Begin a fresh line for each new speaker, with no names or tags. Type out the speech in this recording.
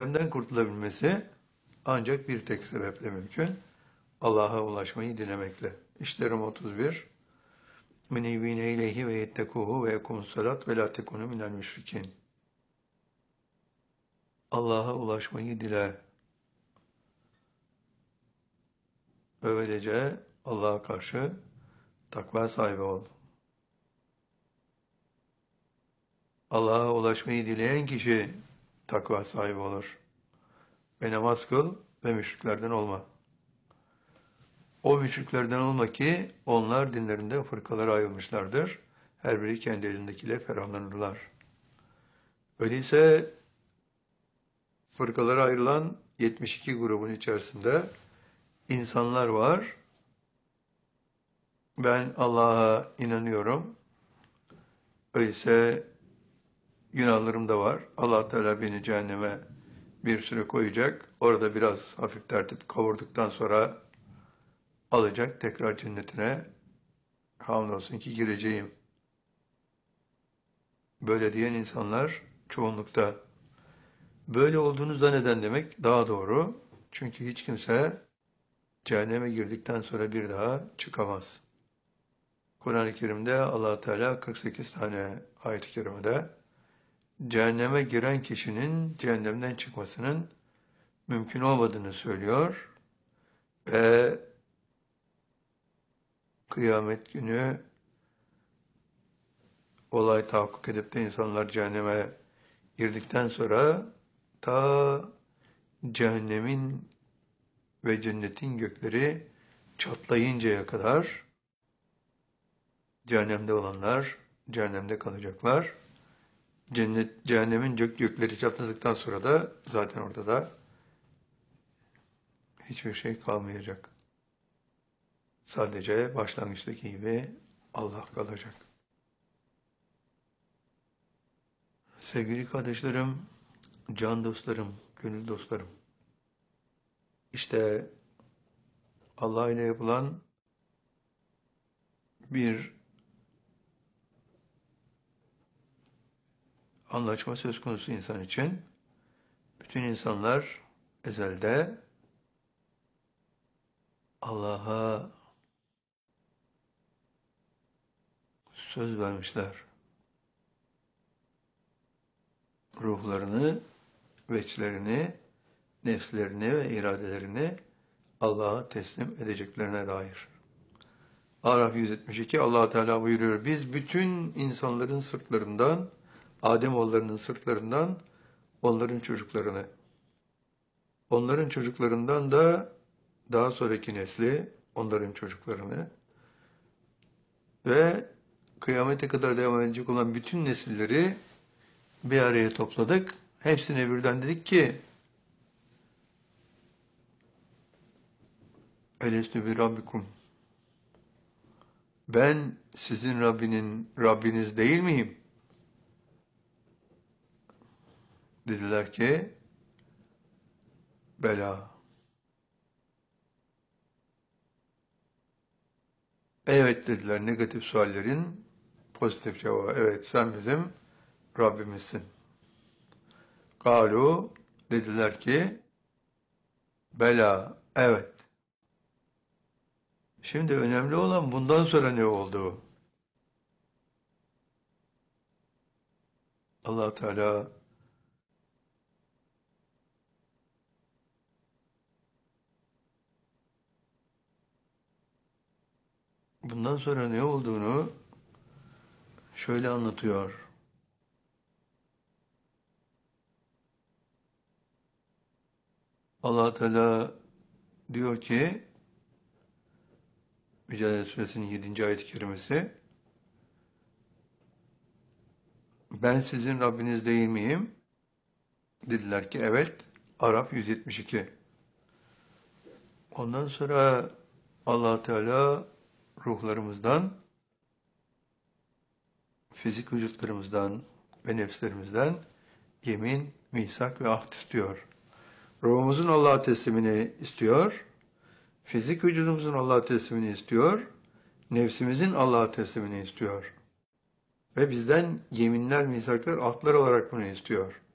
cehennemden kurtulabilmesi ancak bir tek sebeple mümkün. Allah'a ulaşmayı dilemekle. İşlerim 31. Menevine ileyhi ve yettekuhu ve yekumus salat ve la tekunu minel müşrikin. Allah'a ulaşmayı dile. Ve böylece Allah'a karşı takva sahibi ol. Allah'a ulaşmayı dileyen kişi takva sahibi olur. Ve namaz kıl ve müşriklerden olma. O müşriklerden olma ki onlar dinlerinde fırkalara ayrılmışlardır. Her biri kendi elindekiyle ferahlanırlar. Öyleyse fırkalara ayrılan 72 grubun içerisinde insanlar var. Ben Allah'a inanıyorum. Öyleyse günahlarım da var. Allah Teala beni cehenneme bir süre koyacak. Orada biraz hafif tertip kavurduktan sonra alacak. Tekrar cennetine hamdolsun ki gireceğim. Böyle diyen insanlar çoğunlukta. Böyle olduğunu zanneden demek daha doğru. Çünkü hiç kimse cehenneme girdikten sonra bir daha çıkamaz. Kur'an-ı Kerim'de Allah Teala 48 tane ayet-i kerimede cehenneme giren kişinin cehennemden çıkmasının mümkün olmadığını söylüyor ve kıyamet günü olay tahakkuk edip de insanlar cehenneme girdikten sonra ta cehennemin ve cennetin gökleri çatlayıncaya kadar cehennemde olanlar cehennemde kalacaklar. Cehennemin gökleri çatladıktan sonra da zaten ortada hiçbir şey kalmayacak. Sadece başlangıçtaki gibi Allah kalacak. Sevgili kardeşlerim, can dostlarım, gönül dostlarım. İşte Allah ile yapılan bir anlaşma söz konusu insan için. Bütün insanlar ezelde Allah'a söz vermişler. Ruhlarını, veçlerini, nefslerini ve iradelerini Allah'a teslim edeceklerine dair. Araf 172 Allah Teala buyuruyor. Biz bütün insanların sırtlarından, Ademoğullarının sırtlarından onların çocuklarını, onların çocuklarından da daha sonraki nesli, onların çocuklarını ve kıyamete kadar devam edecek olan bütün nesilleri bir araya topladık. Hepsine birden dedik ki Elestü bi Rabbikum. Ben sizin Rabbiniz değil miyim? Dediler ki bela. Evet dediler negatif suallerin pozitif cevabı. Evet sen bizim Rabbimizsin. Galu dediler ki bela evet. Şimdi önemli olan bundan sonra ne oldu? Allah Teala bundan sonra ne olduğunu şöyle anlatıyor. Allah Teala diyor ki Mücadele Suresinin 7. ayet-i kerimesi ben sizin Rabbiniz değil miyim? Dediler ki evet. Araf 172. Ondan sonra Allah Teala ruhlarımızdan, fizik vücutlarımızdan ve nefslerimizden yemin, misak ve ahd istiyor. Ruhumuzun Allah'a teslimini istiyor. Fizik vücudumuzun Allah'a teslimini istiyor. Nefsimizin Allah'a teslimini istiyor. Ve bizden yeminler, misaklar, ahdlar olarak bunu istiyor.